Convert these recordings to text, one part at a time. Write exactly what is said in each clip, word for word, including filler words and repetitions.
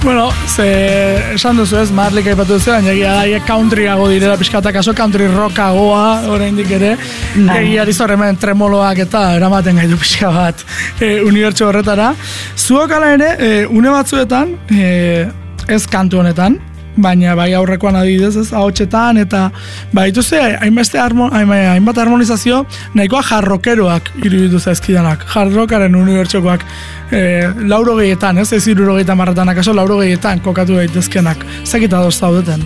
Bueno, ze esan duzu ez, Marlik aipatu duzu, baina egia da, countryago direla pixkatak aso, country rockagoa oraindik ere, egia dizu hemen tremoloak eta eramaten gaitu pixka bat e, unibertso horretara. Zuok ala ere, e, une batzuetan, e, ez kantu honetan, baina bai aurrekoan adibidez, ez, ahotsetan, eta baituzte, hainbeste harmo, hainbat harmonizazio, nahikoa jarrokeroak iruditu zaizkidanak, jarrokaren unibertsokoak, e, lauro gehietan, ez, ez iruro gehietan marretan, akaso lauro gehietan kokatu daitezkenak, zakita doz zaudeten?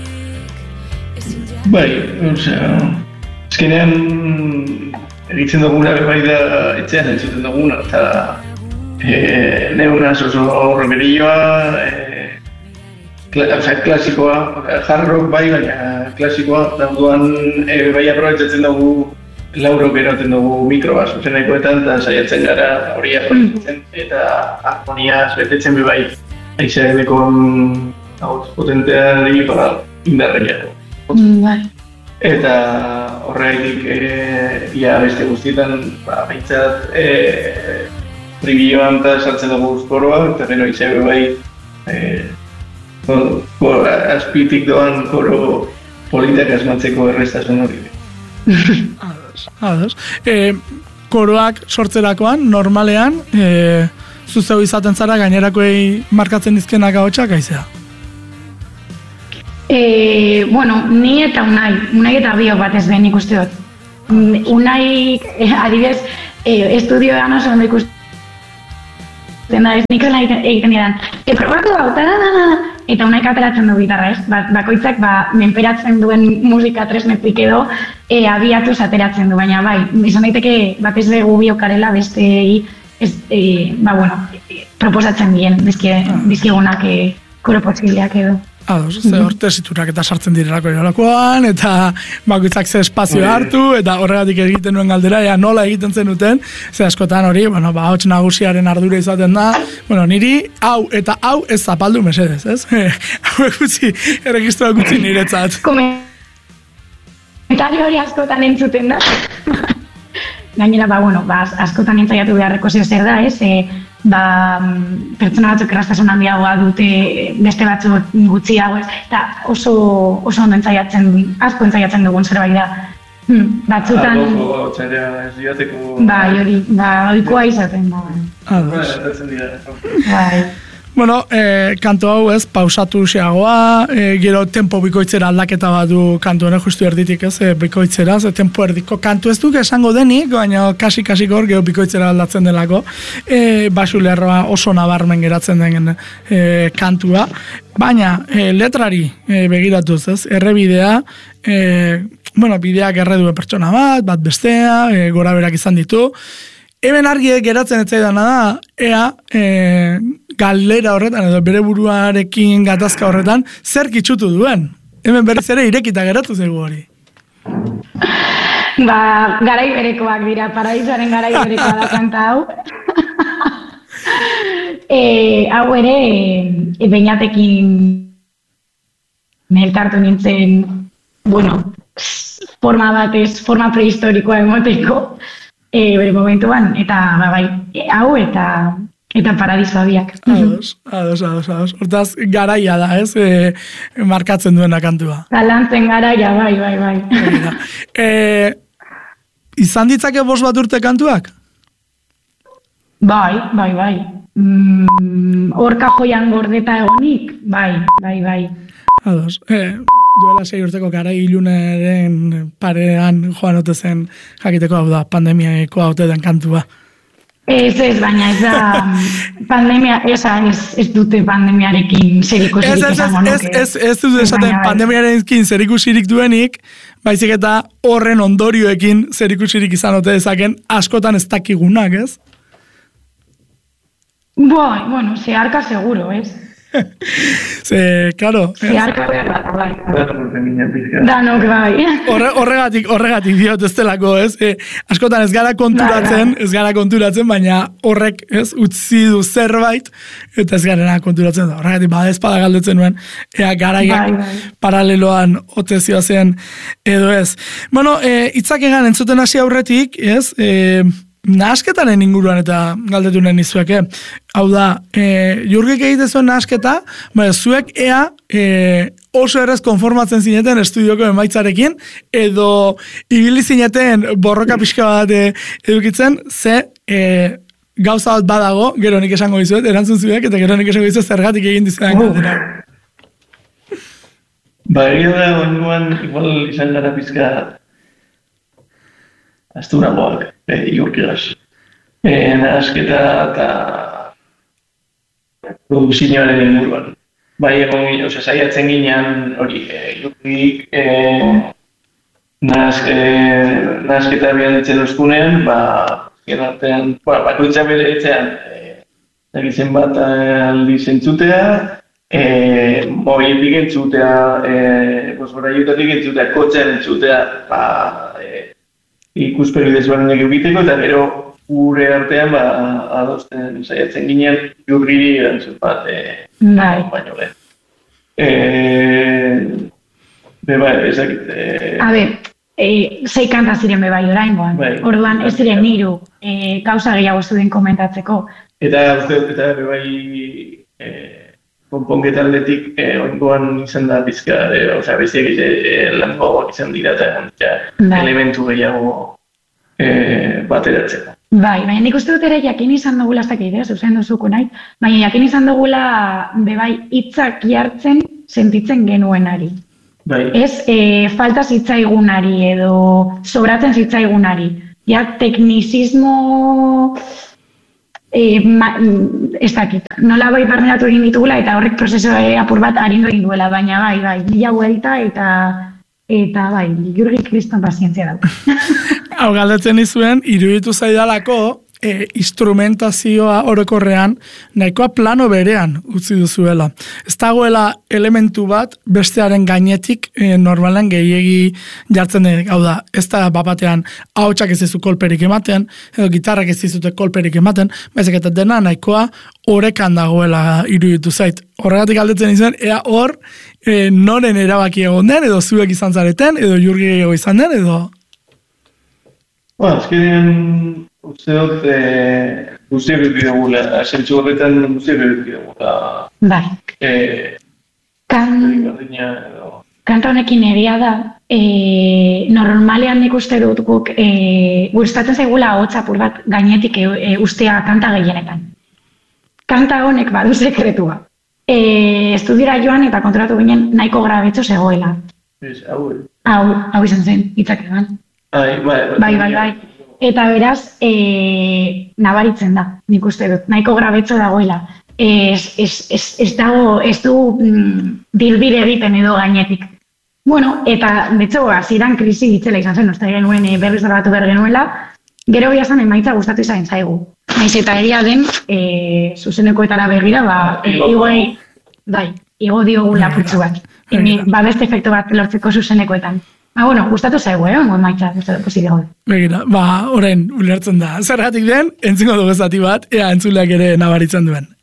Bai, osea, ezkenean egitzen duguna, bai da, etxean entzuten duguna, eta e, neunaz oso horremerioa, e, klasikoa, hard rock bai, baina klasikoa, dauduan e, bai aprobetzatzen dugu lauro geratzen dugu mikroa zuzenekoetan eta saiatzen gara hori aprobetzatzen eta harmoniaz betetzen be bai aizadeko potenteari para indarreako. Bai. Eta horregatik e, ia beste guztietan ba, behintzat e, pribilloan eta sartzen dugu koroa eta gero aizade bai e, azpitik doan koro politak asmatzeko errestasun hori. Ados, ados. E, koroak sortzerakoan, normalean, e, zuzeu izaten zara gainerakoei markatzen dizkenak ahotsak aizea? E, bueno, ni eta Unai, Unai eta biok batez behin ikuste dut. Unai, eh, adibidez, eh, estudioan oso ondo ikusten da, ez nik egiten edan, e, probatu hau, da, da, da, da, eta Unaik ateratzen du gitarra, ez? Ba, bakoitzak ba, menperatzen duen musika tresnetik edo e, abiatuz ateratzen du, baina bai, izan daiteke batez dugu biokarela beste ez, e, ba, bueno, e, proposatzen dien bizkigunak e, koro posibleak edo. Ados, ze hor tesiturak eta sartzen direlako irolakoan, eta bakoitzak ze espazio hartu, eta horregatik egiten nuen galdera, ea nola egiten zenuten, ze askotan hori, bueno, ba, hots nagusiaren ardura izaten da, bueno, niri hau eta hau ez zapaldu mesedez, ez? Hau gutxi, erregistroa gutxi niretzat. Komentario hori askotan entzuten da. Gainera, ba, bueno, ba, askotan entzaiatu beharreko zeo zer da, ez? E, ba, pertsona batzuk erraztasun handiagoa dute beste batzuk gutxiago, ez? Eta oso, oso ondo entzaiatzen, asko entzaiatzen dugun zerbait da. Hmm, batzutan... Aloko, txarea, ez diateko... Bai, hori, ba, oikoa izaten da. Bai. Bueno, eh, kantu hau ez, pausatu xeagoa, eh, gero tempo bikoitzera aldaketa bat du kantu honek justu erditik ez, eh, bikoitzera, ze tempo erdiko kantu ez duk esango denik, baina kasi-kasi gor gero bikoitzera aldatzen delako, eh, basu lerroa oso nabarmen geratzen den eh, kantua, baina eh, letrari eh, begiratuz ez, errebidea, eh, bueno, bideak erredue pertsona bat, bat bestea, eh, gora berak izan ditu, hemen argi geratzen etzaidana da, ea e, galera horretan, edo bere buruarekin gatazka horretan, zer kitxutu duen. Hemen berriz ere irekita geratu zego hori. Ba, garai berekoak dira, paradisoaren garai berekoa da kanta hau. e, hau ere, e, beinatekin elkartu nintzen, bueno, forma batez, forma prehistorikoa emoteko, E, bere momentuan, eta ba, bai, e, hau eta eta paradisoa biak. Ados, ados, ados, ados. Hortaz, garaia da, ez? E, markatzen duena kantua. Galantzen garaia, bai, bai, bai. e, izan ditzake bost bat urte kantuak? Bai, bai, bai. Mm, orka joian gordeta egonik, bai, bai, bai. Ados, e, duela sei urteko garai ilunaren parean joan ote zen jakiteko hau da, pandemiako haute den kantua. Ez, ez, baina ez da pandemia, esa, ez, ez dute pandemiarekin zerikusirik izango nuke. Ez, ez, ez, ez dute esaten pandemiarekin zerikusirik duenik, baizik eta horren ondorioekin zerikusirik izan ote dezaken askotan ez dakigunak, ez? Bai, bueno, zeharka seguro, ez? Ze, claro. Zeharka bai. Danok bai. Horre, horregatik, horregatik diot ez delako, ez? E, askotan ez gara konturatzen, ez gara konturatzen, baina horrek, ez, utzi du zerbait, eta ez garena konturatzen da. Horregatik, bada ezpada galdetzen nuen, ea garaiak bai, bai. Paraleloan otezioa zen, edo ez. Bueno, e, itzak egan entzuten hasi aurretik, ez? E, nahasketaren inguruan eta galdetu nahi nizuek, eh? Hau da, e, Jurgik egite zuen nahasketa, baina zuek ea e, oso errez konformatzen zineten estudioko emaitzarekin, edo ibili zineten borroka pixka bat e, edukitzen, ze e, gauza bat badago, gero nik esango dizuet, erantzun zuek, eta gero nik esango dizuet zergatik egin dizuetan galdera. Ba, egia da, oingoan, igual izan gara pizka asturagoak, e, Jurgigaz. E, nahasketa eta produkzioaren inguruan. Bai, egon, ose, saiatzen ginean, hori, e, Jurgik, e, nahaz, e, nahasketa behar ditzen duzkunean, ba, gen artean, ba, bakoitza bere etzean, e, egitzen bat aldi zentzutea, e, mobiletik entzutea, e, bosboraiutatik entzutea, kotxean entzutea, ba, e, ikuspegi desberdinak egiteko, eta gero gure artean ba, adosten saiatzen ginen Jurgiri erantzun bat e, bai. baino lehen. E, be bai, ezakit... E, A ber, e, zei kanta ziren be bai oraingoan. Bai. Orduan ez ziren hiru e, gauza gehiago zuen komentatzeko. eta uste dut, eta be bai e, konponketa aldetik e, oingoan izan da pizka, e, osea, beziak e, lan gogoak izan dira eta Bai. elementu gehiago e, bateratzeko. Bai, baina nik uste dut ere jakin izan dugula, ez dakit, zuzen duzuko nahi, baina jakin izan dugula bebai hitzak jartzen sentitzen genuenari. Bai. Ez e, falta zitzaigunari edo sobratzen zitzaigunari. Ja, teknizismo e, ma, ez dakit, nola bai barneratu egin ditugula eta horrek prozeso e, apur bat arindu egin duela, baina bai, bai, mila vuelta eta eta bai, Jurgi kriston pazientzia dauka. Hau galdetzen izuen, iruditu zaidalako e, instrumentazioa orokorrean nahikoa plano berean utzi duzuela. Ez dagoela elementu bat bestearen gainetik e, normalen gehiegi jartzen den, hau da, ez da bapatean ahotsak ez dizu kolperik ematen, edo gitarrak ez dizute kolperik ematen, baizik eta dena nahikoa orekan dagoela iruditu zait. Horregatik galdetzen izuen, ea hor e, noren erabaki egon den, edo zuek izan zareten, edo Jurgi gehiago izan den, edo... Ba, azkenean, uste dut, e, guztiak eduki dugula, zentzu horretan guztiak eduki dugula. Bai. E, Kan... Gardina, edo... Kanta honekin egia da, e, normalean nik uste dut guk, e, gustatzen zaigula ahotsa apur bat gainetik e, e, ustea kanta gehienetan. Kanta honek badu sekretua. E, estudiora joan eta kontratu ginen nahiko grabetxo zegoela. Ez, hau, Hau, hau izan zen, hitzak eman. Ai, bai, Bai, bai, bai. Eta beraz, e, nabaritzen da, nik uste dut, nahiko grabetxo dagoela. Ez, ez, ez, ez dago, ez du mm, bilbide egiten edo gainetik. Bueno, eta, betxo, hasieran krisi ditzela izan zen, uste genuen e, berriz grabatu behar genuela, gero biazan emaitza gustatu izan zaigu. Naiz eta egia den, e, zuzenekoetara begira, ba, e, igoi, bai, igo diogu lapurtzu bat. E, ba, beste efektu bat lortzeko zuzenekoetan. Ah, bueno, gustatu zaigu, eh? Ongo emaitza, posible gaude. Begira, ba, orain ulertzen da. Zergatik den, entzingo dugu zati bat, ea entzuleak ere nabaritzen duen.